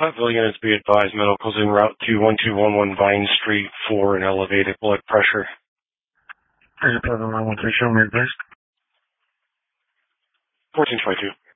Pavilion is be advised, medical's en route to 1211 Vine Street for an elevated blood pressure. Is it Pavilion 1 3, show me advised? 1422.